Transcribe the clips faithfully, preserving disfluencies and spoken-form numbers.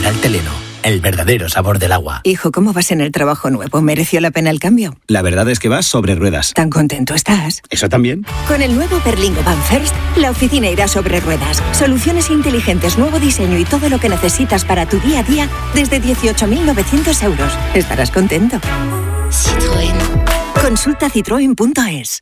Teleno, el verdadero sabor del agua. Hijo, ¿cómo vas en el trabajo nuevo? ¿Mereció la pena el cambio? La verdad es que vas sobre ruedas. ¿Tan contento estás? ¿Eso también? Con el nuevo Berlingo Van First, la oficina irá sobre ruedas. Soluciones inteligentes, nuevo diseño y todo lo que necesitas para tu día a día desde dieciocho mil novecientos euros. Estarás contento. Citroën. Consulta citroen punto es.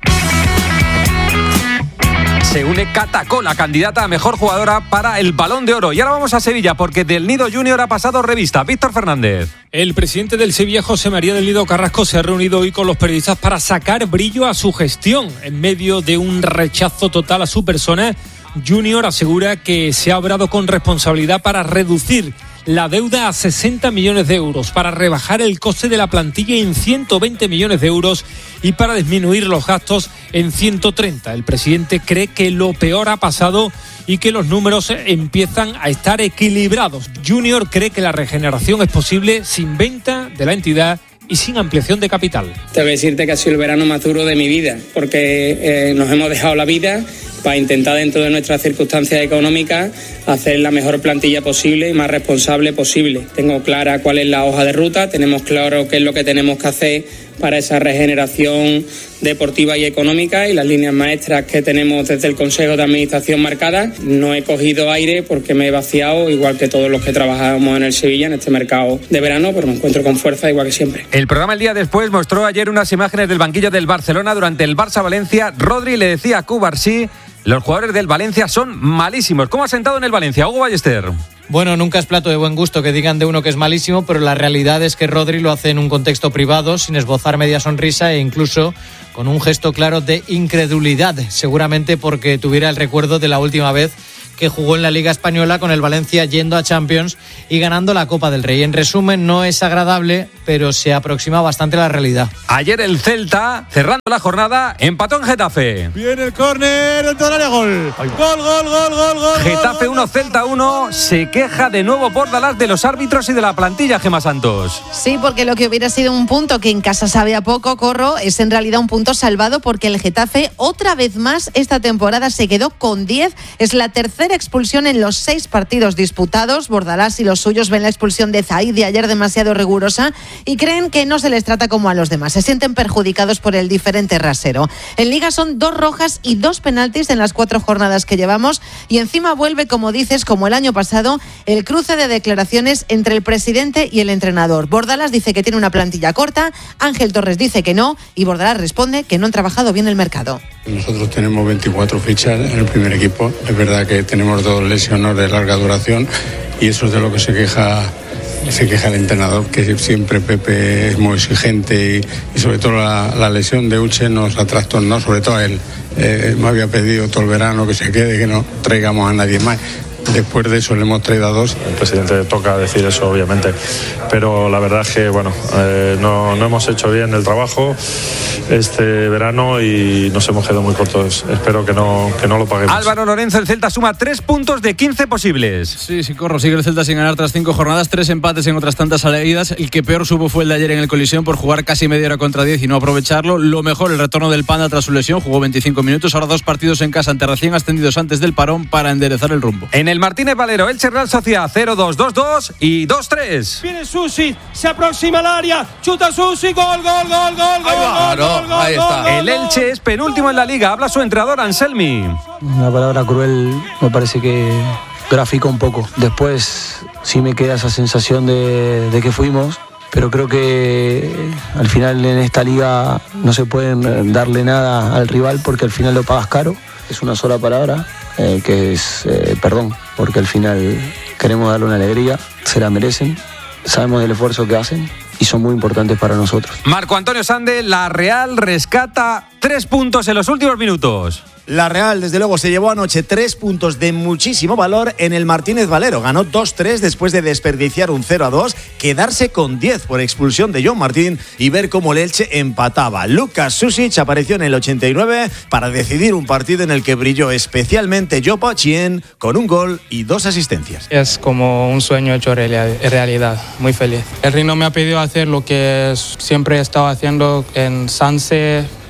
Se une Cata Cola, candidata a mejor jugadora para el Balón de Oro. Y ahora vamos a Sevilla, porque del Nido Junior ha pasado revista. Víctor Fernández. El presidente del Sevilla, José María del Nido Carrasco, se ha reunido hoy con los periodistas para sacar brillo a su gestión. En medio de un rechazo total a su persona, Junior asegura que se ha obrado con responsabilidad para reducir la deuda a sesenta millones de euros, para rebajar el coste de la plantilla en ciento veinte millones de euros y para disminuir los gastos en ciento treinta. El presidente cree que lo peor ha pasado y que los números empiezan a estar equilibrados. Junior cree que la regeneración es posible sin venta de la entidad y sin ampliación de capital. Tengo que decirte que ha sido el verano más duro de mi vida, porque eh, nos hemos dejado la vida para intentar, dentro de nuestras circunstancias económicas, hacer la mejor plantilla posible y más responsable posible. Tengo clara cuál es la hoja de ruta, tenemos claro qué es lo que tenemos que hacer para esa regeneración deportiva y económica y las líneas maestras que tenemos desde el Consejo de Administración marcadas. No he cogido aire porque me he vaciado, igual que todos los que trabajamos en el Sevilla, en este mercado de verano, pero me encuentro con fuerza igual que siempre. El programa El Día Después mostró ayer unas imágenes del banquillo del Barcelona durante el Barça-Valencia. Rodri le decía a Cubarsí: los jugadores del Valencia son malísimos. ¿Cómo ha sentado en el Valencia, Hugo Ballester? Bueno, nunca es plato de buen gusto que digan de uno que es malísimo, pero la realidad es que Rodri lo hace en un contexto privado, sin esbozar media sonrisa e incluso con un gesto claro de incredulidad, seguramente porque tuviera el recuerdo de la última vez que jugó en la Liga Española con el Valencia yendo a Champions y ganando la Copa del Rey. En resumen, no es agradable, pero se aproxima bastante a la realidad. Ayer el Celta, cerrando la jornada, empató en Getafe. Viene el córner, dentro del área, gol. Gol, gol, gol, gol, gol. Getafe uno, Celta uno. Se queja de nuevo Bordalás de los árbitros y de la plantilla, Gemma Santos. Sí, porque lo que hubiera sido un punto que en casa sabe a poco, Corro, es en realidad un punto salvado, porque el Getafe otra vez más esta temporada se quedó con diez. Es la tercera expulsión en los seis partidos disputados. Bordalás y los suyos ven la expulsión de Zaidi ayer demasiado rigurosa y creen que no se les trata como a los demás. Se sienten perjudicados por el diferente rasero. En Liga son dos rojas y dos penaltis en las cuatro jornadas que llevamos, y encima vuelve, como dices, como el año pasado, el cruce de declaraciones entre el presidente y el entrenador. Bordalás dice que tiene una plantilla corta, Ángel Torres dice que no, y Bordalás responde que no han trabajado bien el mercado. Nosotros tenemos veinticuatro fichas en el primer equipo. Es verdad que tenemos dos lesiones de larga duración y eso es de lo que se queja se queja el entrenador, que siempre Pepe es muy exigente y, y sobre todo la, la lesión de Uche nos ha trastornado, sobre todo a él. Eh, me había pedido todo el verano que se quede, que no traigamos a nadie más. Después de eso le hemos traído a dos. El presidente toca decir eso, obviamente, pero la verdad es que bueno, eh, no, no hemos hecho bien el trabajo este verano y nos hemos quedado muy cortos. Espero que no, que no lo paguemos. Álvaro Lorenzo, el Celta suma tres puntos de quince posibles. Sí, sí, Corro, sigue el Celta sin ganar tras cinco jornadas, tres empates en otras tantas salidas. El que peor supo fue el de ayer en el Coliseum por jugar casi media hora contra diez y no aprovecharlo. Lo mejor, el retorno del Panda tras su lesión, jugó veinticinco minutos, ahora dos partidos en casa ante recién ascendidos antes del parón para enderezar el rumbo. En el Martínez Valero, Elche Real Sociedad cero dos, dos dos y dos tres. Viene Susi, se aproxima al área, chuta Susi, gol, gol, gol, gol, gol, va, gol, no, gol, gol, ahí está. gol, El Elche es penúltimo en la liga, habla su entrenador Anselmi. Una palabra cruel me parece que grafica un poco. Después sí me queda esa sensación de, de que fuimos, pero creo que al final en esta liga no se pueden darle nada al rival porque al final lo pagas caro. Es una sola palabra, eh, que es eh, perdón, porque al final queremos darle una alegría, se la merecen, sabemos del esfuerzo que hacen y son muy importantes para nosotros. Marco Antonio Sande, la Real rescata tres puntos en los últimos minutos. La Real, desde luego, se llevó anoche tres puntos de muchísimo valor en el Martínez Valero. Ganó dos tres después de desperdiciar un cero a dos, quedarse con diez por expulsión de John Martín y ver cómo el Elche empataba. Lucas Susic apareció en el ochenta y nueve para decidir un partido en el que brilló especialmente Jopo Chien con un gol y dos asistencias. Es como un sueño hecho realidad, muy feliz. El Rino me ha pedido hacer lo que siempre he estado haciendo en Sanse,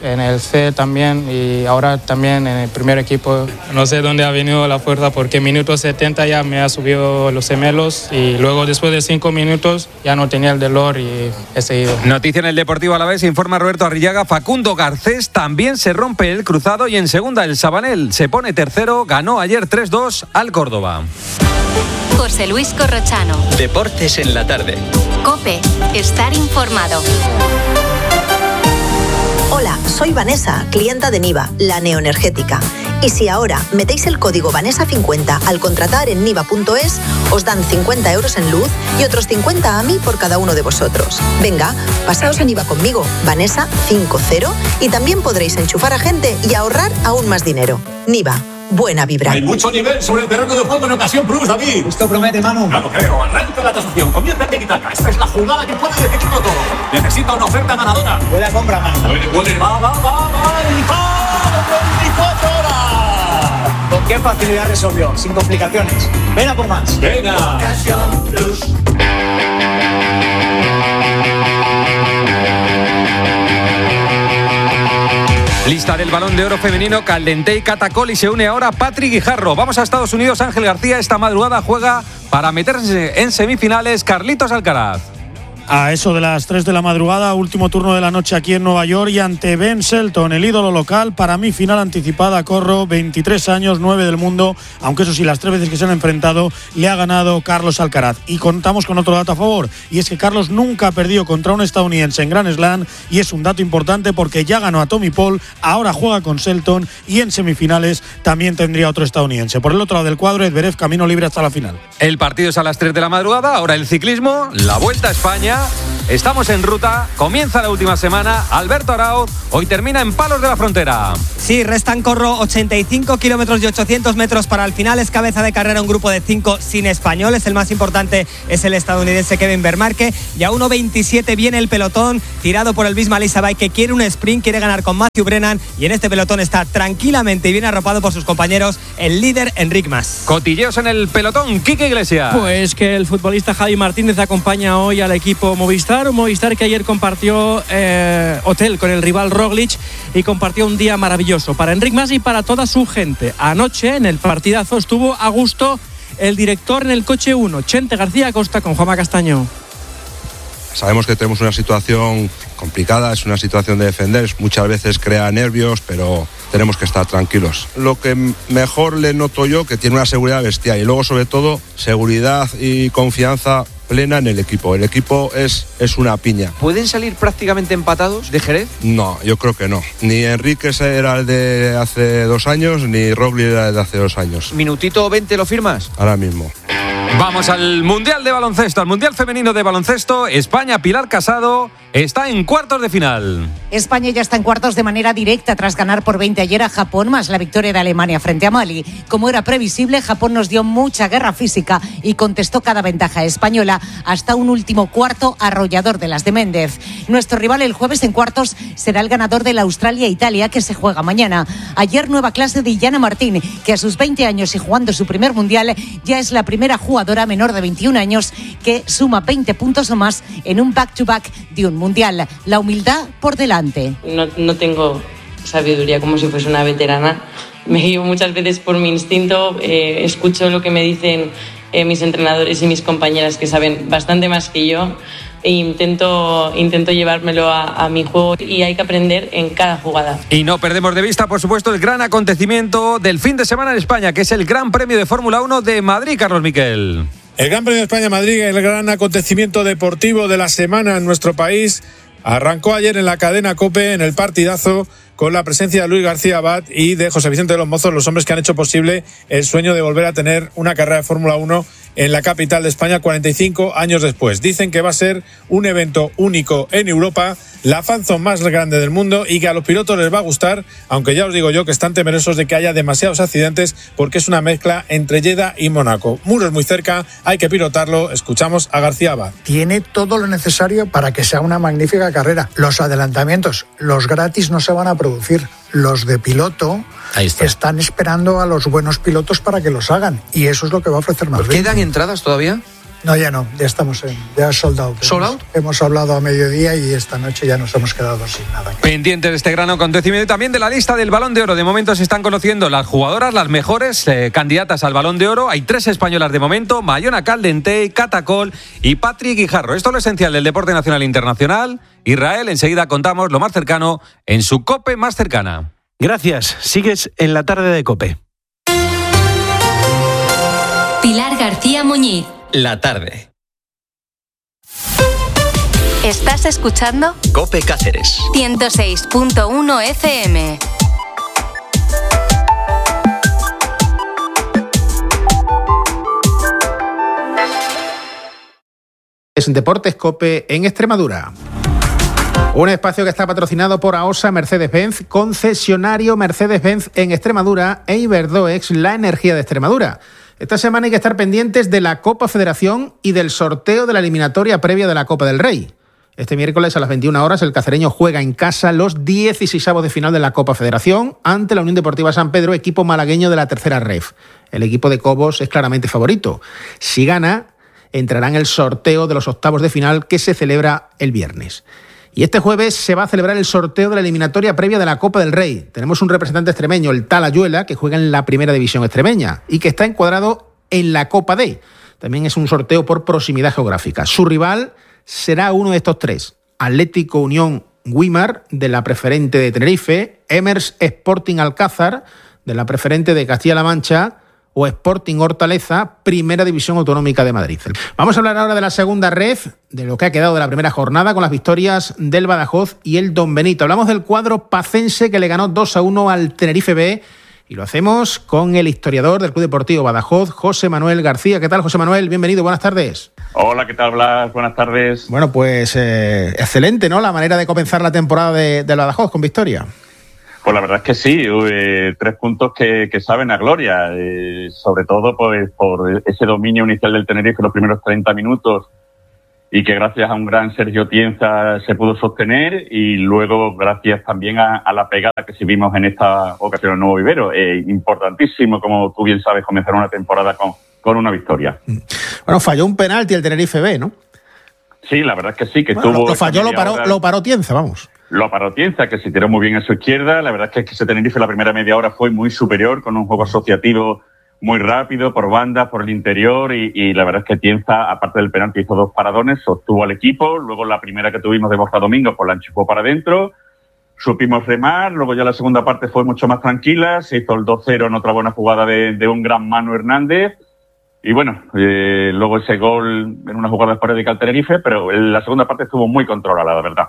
en el C también y ahora también en el primer equipo. No sé dónde ha venido la fuerza porque en minuto setenta ya me ha subido los gemelos y luego después de cinco minutos ya no tenía el dolor y he seguido. Noticia en el Deportivo Alavés, informa Roberto Arrillaga, Facundo Garcés también se rompe el cruzado y en segunda el Sabanel se pone tercero, ganó ayer tres dos al Córdoba. José Luis Corrochano. Deportes en la tarde. COPE, estar informado. Hola, soy Vanessa, clienta de Niva, la neoenergética. Y si ahora metéis el código Vanessa cincuenta al contratar en niva punto es, os dan cincuenta euros en luz y otros cincuenta a mí por cada uno de vosotros. Venga, pasaos a Niva conmigo, Vanessa cincuenta, y también podréis enchufar a gente y ahorrar aún más dinero. Niva. Buena vibra. Hay mucho nivel sobre el terreno de juego en ocasión plus, David. Esto promete, Manu. Claro, creo. Arranca la tasación. Comienza el tiki-taka. Esta es la jugada que puede decidirlo todo. Necesita una oferta ganadora. Buena compra, Manu. Puede, puede. Va, va, va, va. Y va. veinticuatro horas. ¿Con qué facilidad resolvió? Sin complicaciones. Ven a por más. Venga. Ocasión plus. Lista del Balón de Oro femenino, Caldentey, Catacol y se une ahora Patrick Guijarro. Vamos a Estados Unidos, Ángel García esta madrugada juega para meterse en semifinales Carlitos Alcaraz. A eso de las tres de la madrugada, último turno de la noche aquí en Nueva York y ante Ben Shelton, el ídolo local, para mí final anticipada, Corro, veintitrés años, nueve del mundo, aunque eso sí, las tres veces que se han enfrentado le ha ganado Carlos Alcaraz. Y contamos con otro dato a favor, y es que Carlos nunca ha perdido contra un estadounidense en Grand Slam, y es un dato importante porque ya ganó a Tommy Paul, ahora juega con Shelton y en semifinales también tendría otro estadounidense. Por el otro lado del cuadro, Zverev camino libre hasta la final. El partido es a las tres de la madrugada, ahora el ciclismo, la Vuelta a España. Estamos en ruta, comienza la última semana. Alberto Arauz, hoy termina en Palos de la Frontera. Sí, restan, Corro, ochenta y cinco kilómetros y ochocientos metros para el final. Es cabeza de carrera un grupo de cinco sin españoles. El más importante es el estadounidense Kevin Vermarque. Y a uno veintisiete viene el pelotón, tirado por el Visma Lease Bike, que quiere un sprint, quiere ganar con Matthew Brennan. Y en este pelotón está tranquilamente y bien arropado por sus compañeros el líder Enric Mas. Cotilleos en el pelotón, Quique Iglesias. Pues que el futbolista Javi Martínez acompaña hoy al equipo Movistar. Un Movistar que ayer compartió eh, hotel con el rival Roglic y compartió un día maravilloso para Enric Mas y para toda su gente. Anoche en el partidazo estuvo a gusto el director en el coche uno, Chente García Costa con Juanma Castaño. Sabemos que tenemos una situación complicada, es una situación de defender, muchas veces crea nervios, pero tenemos que estar tranquilos. Lo que mejor le noto yo, que tiene una seguridad bestial y luego sobre todo seguridad y confianza plena en el equipo. El equipo es, es una piña. ¿Pueden salir prácticamente empatados de Jerez? No, yo creo que no. Ni Enrique era el de hace dos años, ni Roglic era el de hace dos años. ¿Minutito veinte lo firmas? Ahora mismo. Vamos al Mundial de Baloncesto, al Mundial Femenino de Baloncesto. España, Pilar Casado, está en cuartos de final. España ya está en cuartos de manera directa tras ganar por veinte ayer a Japón, más la victoria de Alemania frente a Mali. Como era previsible, Japón nos dio mucha guerra física y contestó cada ventaja española hasta un último cuarto arrollador de las de Méndez. Nuestro rival el jueves en cuartos será el ganador de la Australia-Italia, que se juega mañana. Ayer nueva clase de Illana Martín, que a sus veinte años y jugando su primer Mundial ya es la primera jugadora menor de veintiún años que suma veinte puntos o más en un back-to-back de un Mundial. La humildad por delante. No, no tengo sabiduría como si fuese una veterana. Me guío muchas veces por mi instinto, eh, escucho lo que me dicen eh, mis entrenadores y mis compañeras que saben bastante más que yo e intento, intento llevármelo a, a mi juego y hay que aprender en cada jugada. Y no perdemos de vista, por supuesto, el gran acontecimiento del fin de semana en España, que es el Gran Premio de Fórmula uno de Madrid, Carlos Miquel. El Gran Premio de España Madrid, el gran acontecimiento deportivo de la semana en nuestro país, arrancó ayer en la cadena COPE en el partidazo con la presencia de Luis García Abad y de José Vicente de los Mozos, los hombres que han hecho posible el sueño de volver a tener una carrera de Fórmula uno en la capital de España cuarenta y cinco años después. Dicen que va a ser un evento único en Europa, la fanzone más grande del mundo y que a los pilotos les va a gustar, aunque ya os digo yo que están temerosos de que haya demasiados accidentes porque es una mezcla entre Jeddah y Mónaco. Muros muy cerca, hay que pilotarlo. Escuchamos a García Abad. Tiene todo lo necesario para que sea una magnífica carrera. Los adelantamientos, los gratis no se van a producir. Los de piloto están esperando a los buenos pilotos para que los hagan y eso es lo que va a ofrecer Madrid. ¿Quedan entradas todavía? No, ya no, ya estamos en, ya sold out. ¿Sold out? Hemos hablado a mediodía y esta noche ya nos hemos quedado sin nada. Pendiente de este gran acontecimiento y también de la lista del Balón de Oro. De momento se están conociendo las jugadoras, las mejores eh, candidatas al Balón de Oro. Hay tres españolas de momento: Mayona Caldentey, Cata Coll y Patri Guijarro. Esto es lo esencial del deporte nacional e internacional. Israel, enseguida contamos lo más cercano en su COPE más cercana. Gracias. Sigues en la tarde de COPE. Pilar García Muñiz. La tarde. ¿Estás escuchando? COPE Cáceres. ciento seis punto uno F M. Es Deportes COPE en Extremadura. Un espacio que está patrocinado por AOSA Mercedes-Benz, concesionario Mercedes-Benz en Extremadura e Iberdoex, la energía de Extremadura. Esta semana hay que estar pendientes de la Copa Federación y del sorteo de la eliminatoria previa de la Copa del Rey. Este miércoles a las veintiuna horas el cacereño juega en casa los dieciseisavos de final de la Copa Federación ante la Unión Deportiva San Pedro, equipo malagueño de la tercera ref. El equipo de Cobos es claramente favorito. Si gana, entrará en el sorteo de los octavos de final que se celebra el viernes. Y este jueves se va a celebrar el sorteo de la eliminatoria previa de la Copa del Rey. Tenemos un representante extremeño, el Talayuela, que juega en la primera división extremeña y que está encuadrado en la Copa D. También es un sorteo por proximidad geográfica. Su rival será uno de estos tres: Atlético Unión Guimar, de la preferente de Tenerife, Emers Sporting Alcázar, de la preferente de Castilla-La Mancha, o Sporting Hortaleza, Primera División Autonómica de Madrid. Vamos a hablar ahora de la segunda ref, de lo que ha quedado de la primera jornada con las victorias del Badajoz y el Don Benito. Hablamos del cuadro pacense que le ganó dos a uno al Tenerife B y lo hacemos con el historiador del Club Deportivo Badajoz, José Manuel García. ¿Qué tal, José Manuel? Bienvenido, buenas tardes. Hola, ¿qué tal, Blas? Buenas tardes. Bueno, pues eh, excelente, ¿no? La manera de comenzar la temporada de, de Badajoz con victoria. Pues la verdad es que sí, eh, tres puntos que, que saben a gloria, eh, sobre todo pues por ese dominio inicial del Tenerife en los primeros treinta minutos y que gracias a un gran Sergio Tienza se pudo sostener, y luego gracias también a, a la pegada que sí vimos en esta ocasión en Nuevo Vivero. Eh, importantísimo, como tú bien sabes, comenzar una temporada con, con una victoria. Bueno, falló un penalti el Tenerife B, ¿no? Sí, la verdad es que sí, que bueno, tuvo... Lo falló, lo paró, hora... lo paró Tienza, vamos. Lo paró Tienza, que se tiró muy bien a su izquierda. La verdad es que ese Tenerife la primera media hora fue muy superior, con un juego asociativo muy rápido, por banda, por el interior, y, y la verdad es que Tienza, aparte del penalti, hizo dos paradones, sostuvo al equipo. Luego la primera que tuvimos de Borja Domingo, pues la enchufó para adentro. Supimos remar, luego ya la segunda parte fue mucho más tranquila, se hizo el dos cero en otra buena jugada de, de un gran Manu Hernández. Y bueno, eh, luego ese gol en una jugada esporádica al Tenerife, pero la segunda parte estuvo muy controlada, la verdad.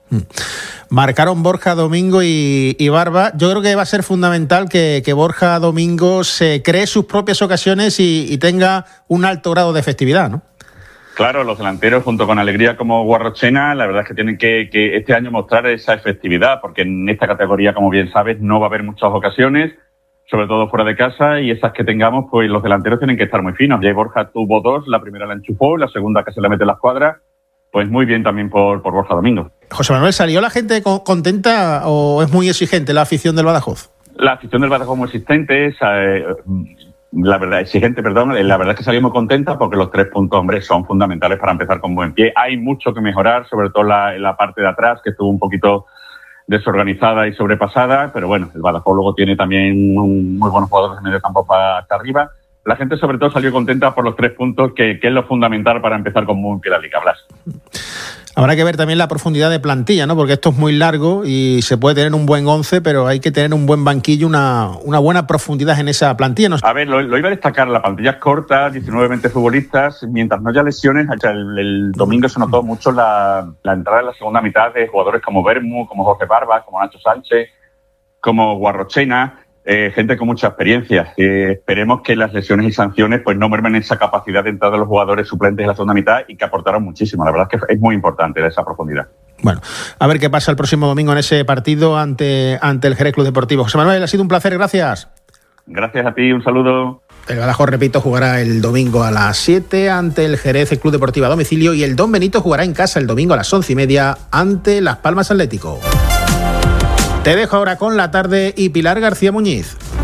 Marcaron Borja Domingo y, y Barba. Yo creo que va a ser fundamental que, que Borja Domingo se cree sus propias ocasiones y, y tenga un alto grado de efectividad, ¿no? Claro, los delanteros junto con Alegría como Guarrochena, la verdad es que tienen que, que este año mostrar esa efectividad, porque en esta categoría, como bien sabes, no va a haber muchas ocasiones, sobre todo fuera de casa, y esas que tengamos, pues los delanteros tienen que estar muy finos. Ya Borja tuvo dos, la primera la enchufó, la segunda que se la mete en la escuadra. Pues muy bien también por, por Borja Domingo. José Manuel, ¿salió la gente contenta o es muy exigente la afición del Badajoz? La afición del Badajoz muy exigente, es, eh, la verdad, exigente, perdón, la verdad es que salimos contentas porque los tres puntos, hombre, son fundamentales para empezar con buen pie. Hay mucho que mejorar, sobre todo la, la parte de atrás, que estuvo un poquito desorganizada y sobrepasada, pero bueno, el Badajoz luego tiene también un muy buenos jugadores de medio campo para hasta arriba. La gente sobre todo salió contenta por los tres puntos, que, que es lo fundamental para empezar con muy pie la Liga, Blas. Habrá que ver también la profundidad de plantilla, ¿no? Porque esto es muy largo y se puede tener un buen once, pero hay que tener un buen banquillo, una, una buena profundidad en esa plantilla. ¿No? A ver, lo, lo iba a destacar, la plantilla es corta, diecinueve veinte futbolistas, mientras no haya lesiones. El, el domingo se notó mucho la, la entrada en la segunda mitad de jugadores como Bermu, como Jorge Barba, como Nacho Sánchez, como Guarrochena. Eh, gente con mucha experiencia. Eh, esperemos que las lesiones y sanciones pues no mermen esa capacidad de entrar de los jugadores suplentes en la segunda mitad, y que aportaron muchísimo. La verdad es que es muy importante esa profundidad. Bueno, a ver qué pasa el próximo domingo en ese partido ante, ante el Jerez Club Deportivo. José Manuel, ha sido un placer, gracias. Gracias a ti, un saludo. El Badajoz, repito, jugará el domingo a las siete ante el Jerez Club Deportivo a domicilio, y el Don Benito jugará en casa el domingo a las once y media ante Las Palmas Atlético. Te dejo ahora con la tarde y Pilar García Muñiz.